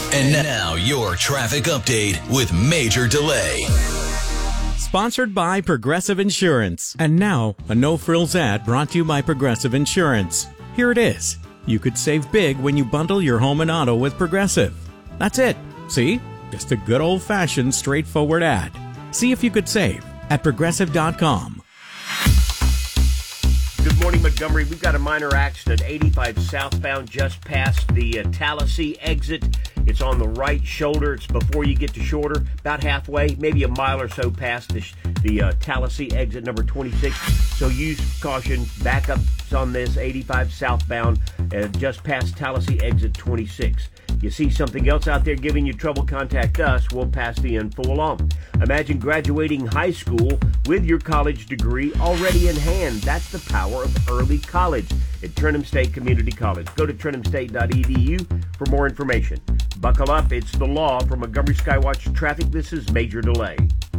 And now your traffic update with Major Delay. Sponsored by Progressive Insurance. And now, a no-frills ad brought to you by Progressive Insurance. Here it is. You could save big when you bundle your home and auto with Progressive. That's it. See? Just a good old-fashioned, straightforward ad. See if you could save at Progressive.com. Good morning, Montgomery. We've got a minor accident, 85 southbound, just past the Tallahassee exit. It's on the right shoulder. It's before you get to Shorter, about halfway, maybe a mile or so past the Tallahassee exit, number 26. So use caution. Backups on this, 85 southbound, just past Tallahassee exit 26. You see something else out there giving you trouble, contact us. We'll pass the info along. Imagine graduating high school with your college degree already in hand. That's the power of early college at Trenton State Community College. Go to TrentonState.edu for more information. Buckle up. It's the law. From Montgomery Skywatch Traffic, this is Major Delay.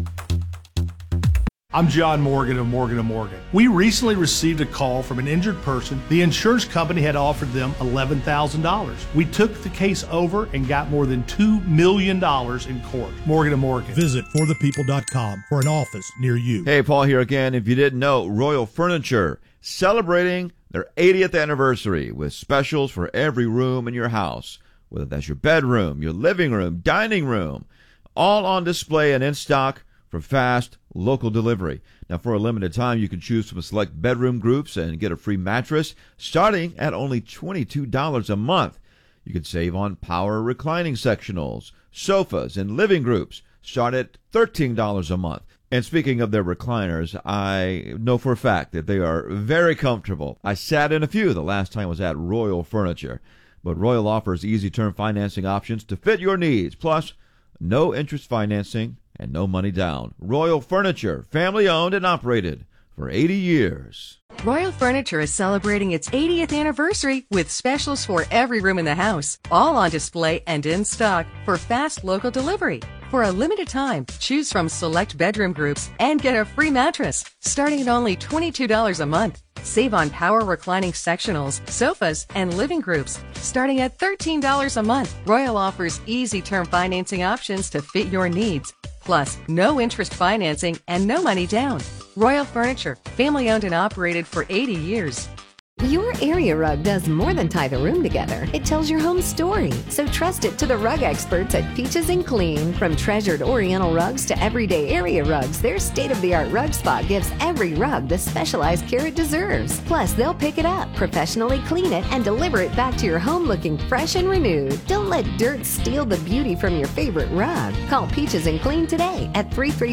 I'm John Morgan of Morgan & Morgan. We recently received a call from an injured person. The insurance company had offered them $11,000. We took the case over and got more than $2 million in court. Morgan & Morgan. Visit forthepeople.com for an office near you. Hey, Paul here again. If you didn't know, Royal Furniture celebrating their 80th anniversary with specials for every room in your house, whether that's your bedroom, your living room, dining room, all on display and in stock for fast local delivery. Now, for a limited time, you can choose from select bedroom groups and get a free mattress starting at only $22 a month. You can save on power reclining sectionals, sofas, and living groups start at $13 a month. And speaking of their recliners, I know for a fact that they are very comfortable. I sat in a few the last time I was at Royal Furniture. But Royal offers easy-term financing options to fit your needs, plus no interest financing and no money down. Royal Furniture, family-owned and operated for 80 years. Royal Furniture is celebrating its 80th anniversary with specials for every room in the house, all on display and in stock for fast local delivery. For a limited time, choose from select bedroom groups and get a free mattress starting at only $22 a month. Save on power reclining sectionals, sofas, and living groups starting at $13 a month. Royal offers easy-term financing options to fit your needs. Plus, no interest financing and no money down. Royal Furniture, family-owned and operated for 80 years. Your area rug does more than tie the room together. It tells your home story. So trust it to the rug experts at Peaches and Clean. From treasured Oriental rugs to everyday area rugs, their state-of-the-art rug spot gives every rug the specialized care it deserves. Plus, they'll pick it up, professionally clean it, and deliver it back to your home looking fresh and renewed. Don't let dirt steal the beauty from your favorite rug. Call Peaches and Clean today at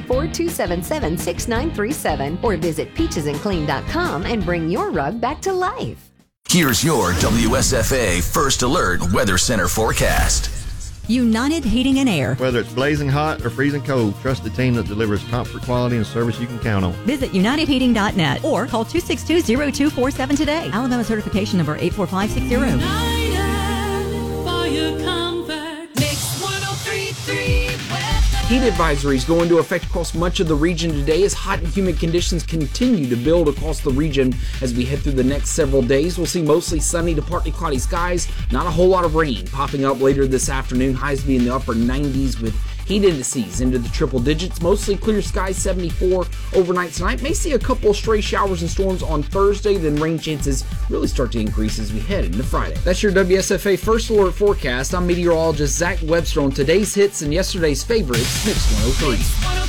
334-277-6937 or visit peachesandclean.com and bring your rug back to life. Here's your WSFA First Alert Weather Center forecast. United Heating and Air. Whether it's blazing hot or freezing cold, trust the team that delivers comfort, quality, and service you can count on. Visit UnitedHeating.net or call 262-0247 today. Alabama certification number 84560. Heat advisories go into effect across much of the region today as hot and humid conditions continue to build across the region. As we head through the next several days, we'll see mostly sunny to partly cloudy skies, not a whole lot of rain popping up later this afternoon. Highs be in the upper 90s with heat indices into the triple digits. Mostly clear skies, 74 overnight tonight. May see a couple of stray showers and storms on Thursday, then rain chances really start to increase as we head into Friday. That's your WSFA First Alert forecast. I'm meteorologist Zach Webster on today's hits and yesterday's favorites, Mix 103.